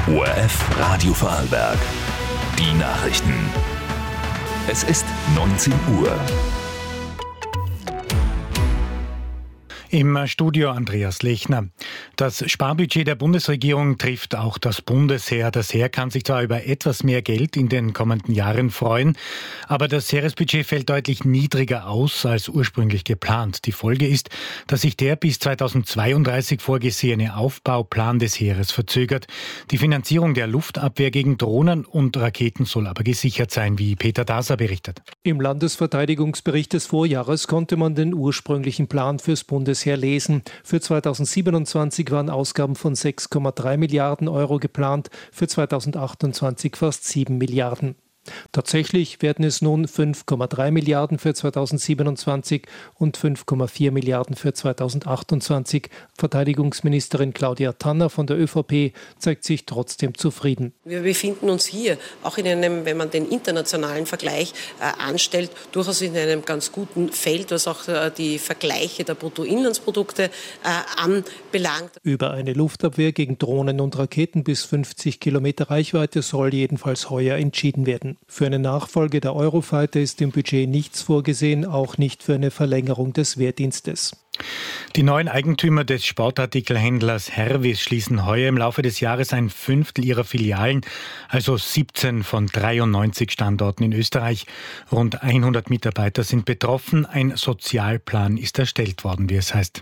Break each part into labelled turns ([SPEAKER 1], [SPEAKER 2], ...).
[SPEAKER 1] ORF Radio Vorarlberg. Die Nachrichten. Es ist 19 Uhr.
[SPEAKER 2] Im Studio Andreas Lechner. Das Sparbudget der Bundesregierung trifft auch das Bundesheer. Das Heer kann sich zwar über etwas mehr Geld in den kommenden Jahren freuen, aber das Heeresbudget fällt deutlich niedriger aus als ursprünglich geplant. Die Folge ist, dass sich der bis 2032 vorgesehene Aufbauplan des Heeres verzögert. Die Finanzierung der Luftabwehr gegen Drohnen und Raketen soll aber gesichert sein, wie Peter Daser berichtet.
[SPEAKER 3] Im Landesverteidigungsbericht des Vorjahres konnte man den ursprünglichen Plan fürs Bundesheer lesen. Für 2027 waren Ausgaben von 6,3 Milliarden Euro geplant, für 2028 fast 7 Milliarden. Tatsächlich werden es nun 5,3 Milliarden für 2027 und 5,4 Milliarden für 2028. Verteidigungsministerin Claudia Tanner von der ÖVP zeigt sich trotzdem zufrieden.
[SPEAKER 4] Wir befinden uns hier auch in einem, wenn man den internationalen Vergleich anstellt, durchaus in einem ganz guten Feld, was auch die Vergleiche der Bruttoinlandsprodukte anbelangt.
[SPEAKER 3] Über eine Luftabwehr gegen Drohnen und Raketen bis 50 Kilometer Reichweite soll jedenfalls heuer entschieden werden. Für eine Nachfolge der Eurofighter ist im Budget nichts vorgesehen, auch nicht für eine Verlängerung des Wehrdienstes.
[SPEAKER 2] Die neuen Eigentümer des Sportartikelhändlers Hervis schließen heuer im Laufe des Jahres ein Fünftel ihrer Filialen, also 17 von 93 Standorten in Österreich. Rund 100 Mitarbeiter sind betroffen. Ein Sozialplan ist erstellt worden, wie es heißt.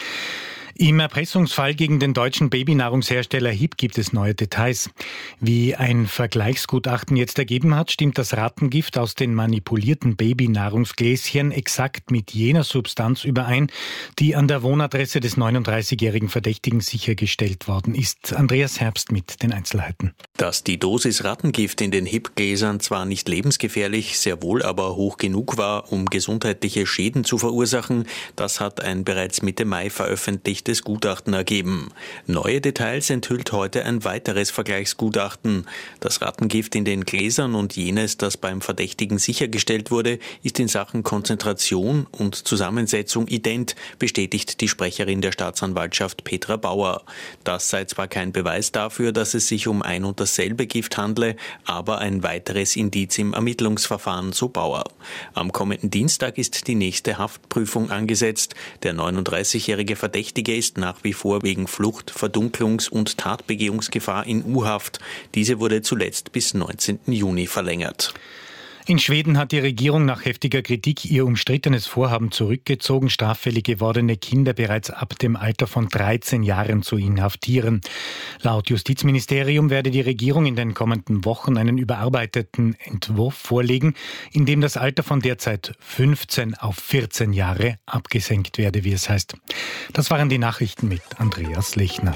[SPEAKER 2] Im Erpressungsfall gegen den deutschen Babynahrungshersteller HiB gibt es neue Details. Wie ein Vergleichsgutachten jetzt ergeben hat, stimmt das Rattengift aus den manipulierten Babynahrungsgläschen exakt mit jener Substanz überein, die an der Wohnadresse des 39-jährigen Verdächtigen sichergestellt worden ist. Andreas Herbst mit den Einzelheiten.
[SPEAKER 5] Dass die Dosis Rattengift in den HiB-Gläsern zwar nicht lebensgefährlich, sehr wohl aber hoch genug war, um gesundheitliche Schäden zu verursachen, das hat ein bereits Mitte Mai veröffentlichtes Gutachten ergeben. Neue Details enthüllt heute ein weiteres Vergleichsgutachten. Das Rattengift in den Gläsern und jenes, das beim Verdächtigen sichergestellt wurde, ist in Sachen Konzentration und Zusammensetzung ident, bestätigt die Sprecherin der Staatsanwaltschaft Petra Bauer. Das sei zwar kein Beweis dafür, dass es sich um ein und dasselbe Gift handle, aber ein weiteres Indiz im Ermittlungsverfahren, so Bauer. Am kommenden Dienstag ist die nächste Haftprüfung angesetzt. Der 39-jährige Verdächtige ist nach wie vor wegen Flucht, Verdunklungs- und Tatbegehungsgefahr in U-Haft. Diese wurde zuletzt bis 19. Juni verlängert.
[SPEAKER 2] In Schweden hat die Regierung nach heftiger Kritik ihr umstrittenes Vorhaben zurückgezogen, straffällig gewordene Kinder bereits ab dem Alter von 13 Jahren zu inhaftieren. Laut Justizministerium werde die Regierung in den kommenden Wochen einen überarbeiteten Entwurf vorlegen, in dem das Alter von derzeit 15 auf 14 Jahre abgesenkt werde, wie es heißt. Das waren die Nachrichten mit Andreas Lechner.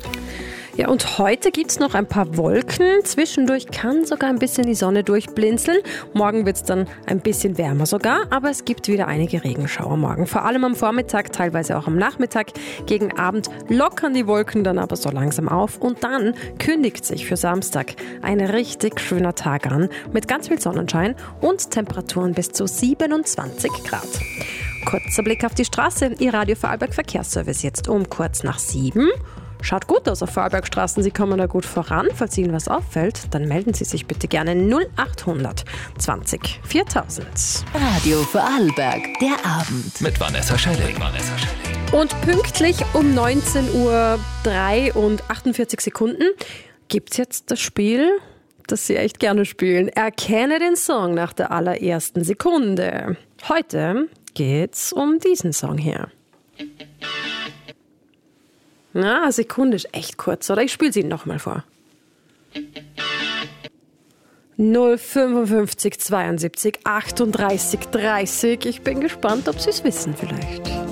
[SPEAKER 6] Ja, und heute gibt's noch ein paar Wolken. Zwischendurch kann sogar ein bisschen die Sonne durchblinzeln. Morgen wird's dann ein bisschen wärmer sogar, aber es gibt wieder einige Regenschauer morgen. Vor allem am Vormittag, teilweise auch am Nachmittag. Gegen Abend lockern die Wolken dann aber so langsam auf. Und dann kündigt sich für Samstag ein richtig schöner Tag an mit ganz viel Sonnenschein und Temperaturen bis zu 27 Grad. Kurzer Blick auf die Straße. Ihr Radio Vorarlberg Verkehrsservice jetzt um kurz nach 7. Schaut gut aus auf Vorarlbergstraßen, Sie kommen da gut voran. Falls Ihnen was auffällt, dann melden Sie sich bitte gerne 0800 20 4000.
[SPEAKER 7] Radio Vorarlberg, der Abend.
[SPEAKER 1] Mit Vanessa Schelling.
[SPEAKER 6] Und pünktlich um 19:03 und 48 Sekunden gibt's jetzt das Spiel, das Sie echt gerne spielen. Erkenne den Song nach der allerersten Sekunde. Heute geht's um diesen Song hier. Na, eine Sekunde ist echt kurz, oder? Ich spiele sie Ihnen nochmal vor. 055 72 38 30. Ich bin gespannt, ob Sie es wissen vielleicht.